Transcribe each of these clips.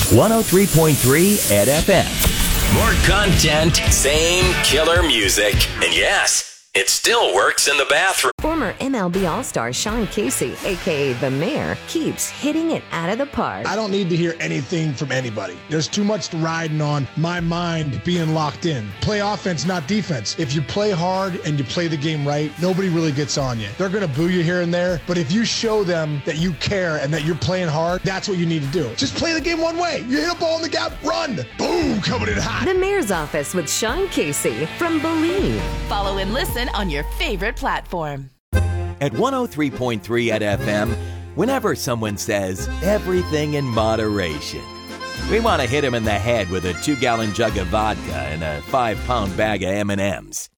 103.3 Ed FM. More content, same killer music. And yes, it still works in the bathroom. Former MLB All-Star Sean Casey, a.k.a. The Mayor, keeps hitting it out of the park. I don't need to hear anything from anybody. There's too much riding on my mind being locked in. Play offense, not defense. If you play hard and you play the game right, nobody really gets on you. They're going to boo you here and there, but if you show them that you care and that you're playing hard, that's what you need to do. Just play the game one way. You hit a ball in the gap, run. Boom, coming in hot. The Mayor's Office with Sean Casey from Believe. Follow and listen on your favorite platform. At 103.3 at FM, whenever someone says everything in moderation, we want to hit them in the head with a 2-gallon jug of vodka and a 5-pound bag of M&Ms.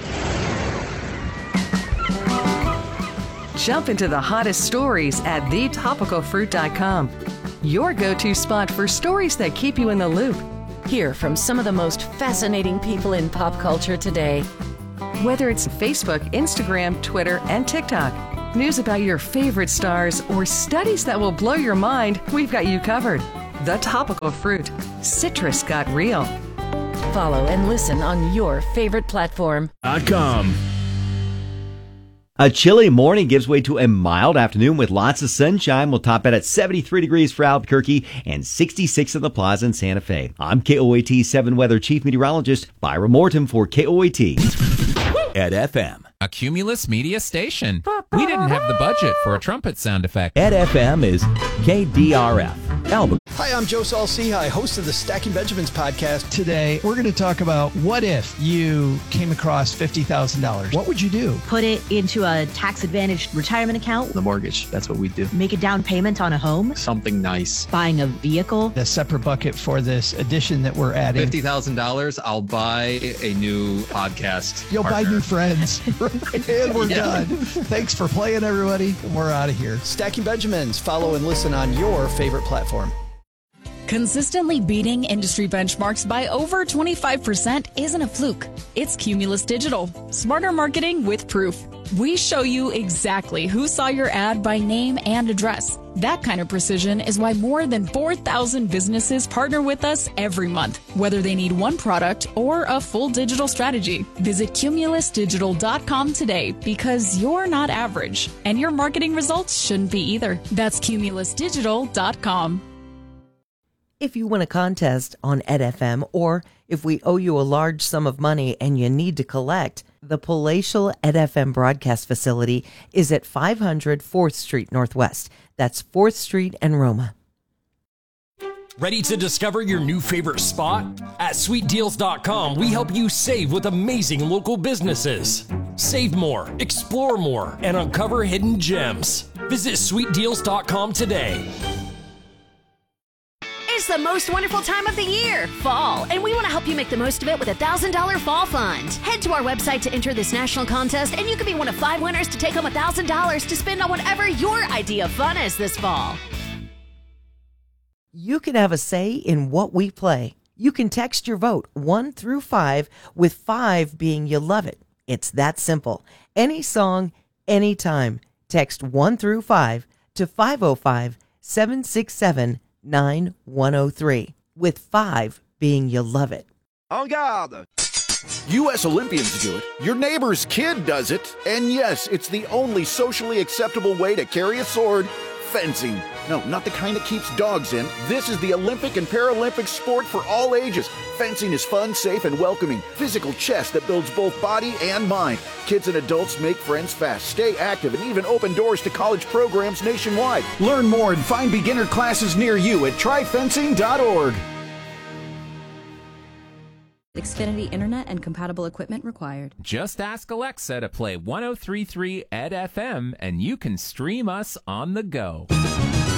Jump into the hottest stories at thetopicalfruit.com. Your go-to spot for stories that keep you in the loop. Hear from some of the most fascinating people in pop culture today. Whether it's Facebook, Instagram, Twitter, and TikTok, news about your favorite stars, or studies that will blow your mind, we've got you covered. The Topical Fruit. Citrus got real. Follow and listen on your favorite platform. .com. A chilly morning gives way to a mild afternoon with lots of sunshine. We'll top out at 73 degrees for Albuquerque and 66 in the Plaza in Santa Fe. I'm KOAT 7 Weather Chief Meteorologist Byron Morton for KOAT. Ed FM. A Cumulus Media station. We didn't have the budget for a trumpet sound effect. Ed FM is KDRF. Albuquerque. Hi, I'm Joe Saul-Sehy, host of the Stacking Benjamins podcast. Today, we're going to talk about what if you came across $50,000. What would you do? Put it into a tax-advantaged retirement account. The mortgage, that's what we do. Make a down payment on a home. Something nice. Buying a vehicle. A separate bucket for this addition that we're adding. $50,000, I'll buy a new podcast. You'll partner. buy new friends. And we're done. Thanks for playing, everybody. We're out of here. Stacking Benjamins. Follow and listen on your favorite platform. Consistently beating industry benchmarks by over 25% isn't a fluke. It's Cumulus Digital. Smarter marketing with proof. We show you exactly who saw your ad by name and address. That kind of precision is why more than 4,000 businesses partner with us every month, whether they need one product or a full digital strategy. Visit cumulusdigital.com today because you're not average, and your marketing results shouldn't be either. That's cumulusdigital.com. If you win a contest on Ed FM, or if we owe you a large sum of money and you need to collect, the Palatial Ed FM broadcast facility is at 500 4th Street Northwest. That's 4th Street and Roma. Ready to discover your new favorite spot? At sweetdeals.com, we help you save with amazing local businesses. Save more, explore more, and uncover hidden gems. Visit sweetdeals.com today. It's the most wonderful time of the year, fall, and we want to help you make the most of it with a $1,000 fall fund. Head to our website to enter this national contest, and you could be one of 5 winners to take home $1,000 to spend on whatever your idea of fun is this fall. You can have a say in what we play. You can text your vote 1 through 5, with 5 being you love it. It's that simple. Any song, anytime. Text 1 through 5 to 505-767-9103, with 5 being you love it. En garde! U.S. Olympians do it, your neighbor's kid does it, and yes, it's the only socially acceptable way to carry a sword: fencing. No, not the kind that keeps dogs in. This is the Olympic and Paralympic sport for all ages. Fencing is fun, safe, and welcoming. Physical chess that builds both body and mind. Kids and adults make friends fast, stay active, and even open doors to college programs nationwide. Learn more and find beginner classes near you at tryfencing.org. Xfinity Internet and compatible equipment required. Just ask Alexa to play 103.3 Ed FM and you can stream us on the go.